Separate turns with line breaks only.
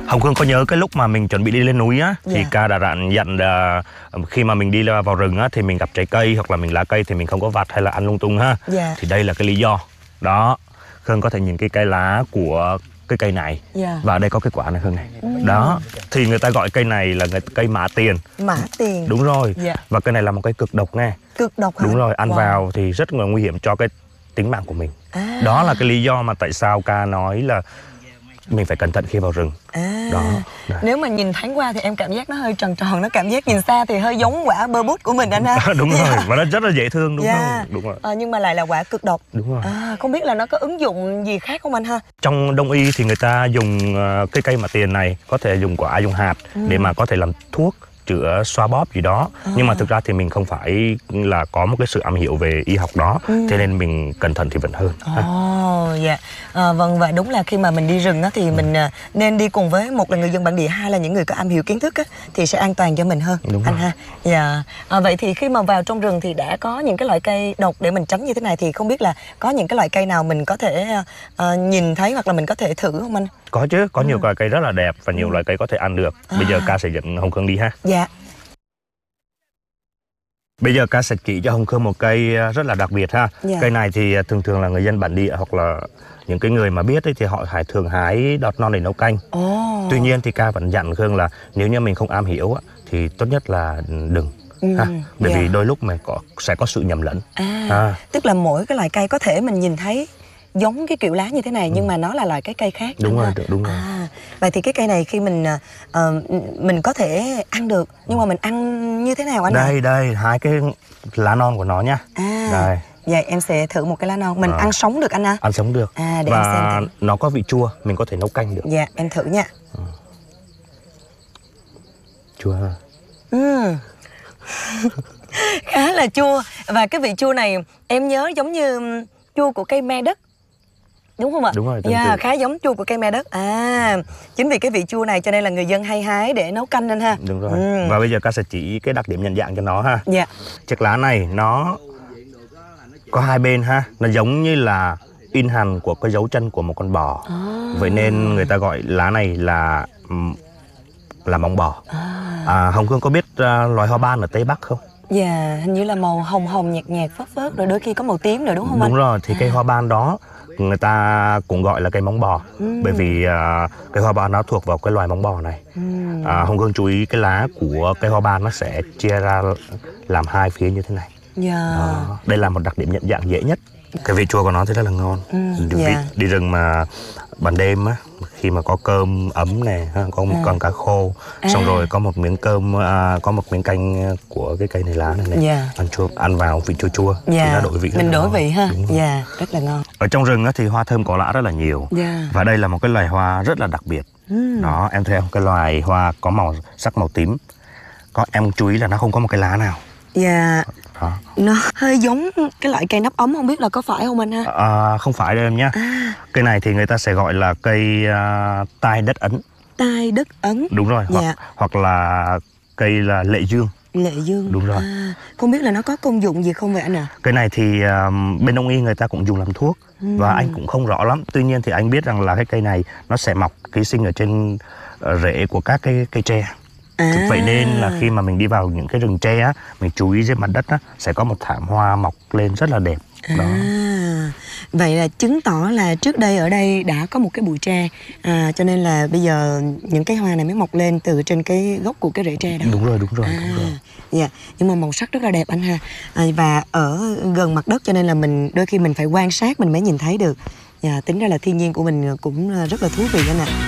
Hồng Khương có nhớ cái lúc mà mình chuẩn bị đi lên núi á, thì ca đã dặn khi mà mình đi vào rừng á thì mình gặp trái cây hoặc là mình lá cây thì mình không có vặt hay là ăn lung tung ha. Thì đây là cái lý do. Đó, Khương có thể nhìn cái cây lá của cái cây này. Và ở đây có cái quả này Khương này. Đó, thì người ta gọi cây này là cây mã tiền.
Mã tiền.
Đúng rồi. Và cây này là một cây cực độc nghe.
Cực độc hả?
Đúng rồi, ăn vào thì rất là nguy hiểm cho cái tính mạng của mình. Đó là cái lý do mà tại sao ca nói là mình phải cẩn thận khi vào rừng. Đó.
Nếu mà nhìn thoáng qua thì em cảm giác nó hơi tròn tròn, nó cảm giác nhìn xa thì hơi giống quả bơ bút của mình anh ha.
Đúng rồi, và nó rất là dễ thương đúng không? Đúng rồi.
Nhưng mà lại là quả cực độc.
Đúng rồi.
Không biết là nó có ứng dụng gì khác không anh ha?
Trong đông y thì người ta dùng cái cây mã tiền này, có thể dùng quả, dùng hạt để mà có thể làm thuốc chữa xoa bóp gì đó. Nhưng mà thực ra thì mình không phải là có một cái sự am hiểu về y học đó, thế nên mình cẩn thận thì vẫn hơn.
Vâng, và đúng là khi mà mình đi rừng á, thì mình nên đi cùng với một là người dân bản địa, hai là những người có am hiểu kiến thức á, thì sẽ an toàn cho mình hơn.
Đúng
anh
rồi.
ha. Vậy thì khi mà vào trong rừng thì đã có những cái loại cây độc để mình tránh như thế này, thì không biết là có những cái loại cây nào mình có thể nhìn thấy hoặc là mình có thể thử không anh?
Có chứ, có nhiều loại cây rất là đẹp và nhiều loại cây có thể ăn được. Bây giờ ca sẽ dẫn Hồng Khương đi ha. Bây giờ ca sẽ chỉ cho Hồng Khương một cây rất là đặc biệt ha. Cây này thì thường thường là người dân bản địa hoặc là những cái người mà biết ấy, thì họ thường hái đọt non để nấu canh. Tuy nhiên thì ca vẫn dặn Khương là nếu như mình không am hiểu thì tốt nhất là đừng. Bởi vì đôi lúc mà sẽ có sự nhầm lẫn.
Tức là mỗi cái loại cây có thể mình nhìn thấy giống cái kiểu lá như thế này nhưng mà nó là loại cái cây khác.
Đúng rồi, đúng rồi.
Vậy thì cái cây này khi mình có thể ăn được, nhưng mà mình ăn như thế nào anh?
Đây, hai cái lá non của nó nha. Đây.
Vậy em sẽ thử một cái lá non. Mình ăn sống được anh hả?
Ăn sống được.
Để
và
em xem thử.
nó có vị chua, mình có thể nấu canh được.
Dạ, em thử nha.
Chua ha.
Khá là chua. Và cái vị chua này em nhớ giống như chua của cây me đất, đúng không ạ?
Đúng rồi.
Khá giống chua của cây me đất. Chính vì cái vị chua này cho nên là người dân hay hái để nấu canh anh ha.
Đúng rồi. Và bây giờ ca sẽ chỉ cái đặc điểm nhận dạng cho nó ha. Chiếc lá này nó có hai bên ha, nó giống như là in hằn của cái dấu chân của một con bò. Vậy nên người ta gọi lá này là móng bò. Hồng Khương có biết loài hoa ban ở Tây Bắc không?
Hình như là màu hồng hồng nhạt nhạt phớt phớt, rồi đôi khi có màu tím rồi đúng không anh?
Đúng rồi, thì cây hoa ban đó người ta cũng gọi là cây móng bò. Bởi vì cây hoa ban nó thuộc vào cái loài móng bò này. Hồng Khương chú ý cái lá của cây hoa ban nó sẽ chia ra làm hai phía như thế này. Đây là một đặc điểm nhận dạng dễ nhất. Cái vị chua của nó thì rất là ngon. Đi rừng mà ban đêm á, khi mà có cơm ấm này, có một con cá khô, xong rồi có một miếng cơm, có một miếng canh của cái cây này lá này, ăn chua, ăn vào vị chua chua thì nó đổi vị.
Mình đổi vị ha. Rất là ngon.
Ở trong rừng á, thì hoa thơm cỏ lạ rất là nhiều. Và đây là một cái loài hoa rất là đặc biệt. Đó, em thấy không? Cái loài hoa có sắc màu tím. Em chú ý là nó không có một cái lá nào. Nó hơi giống cái loại cây nắp ống, không biết là có phải không anh ha? Không phải đâu em nhé. Cây này thì người ta sẽ gọi là cây tai đất ấn.
Tai đất ấn.
Đúng rồi. Hoặc là cây là lệ dương.
Lệ dương.
Đúng rồi.
Không biết là nó có công dụng gì không vậy anh ạ?
Cây này thì bên đông y người ta cũng dùng làm thuốc. Và anh cũng không rõ lắm. Tuy nhiên thì anh biết rằng là cái cây này nó sẽ mọc ký sinh ở trên rễ của các cây tre. Vậy nên là khi mà mình đi vào những cái rừng tre á, mình chú ý trên mặt đất á, sẽ có một thảm hoa mọc lên rất là đẹp.
Vậy là chứng tỏ là trước đây ở đây đã có một cái bụi tre, cho nên là bây giờ những cái hoa này mới mọc lên từ trên cái gốc của cái rễ tre đó.
Đúng rồi.
Nhưng mà màu sắc rất là đẹp anh ha. Và ở gần mặt đất cho nên là đôi khi mình phải quan sát mình mới nhìn thấy được. Tính ra là thiên nhiên của mình cũng rất là thú vị anh ạ.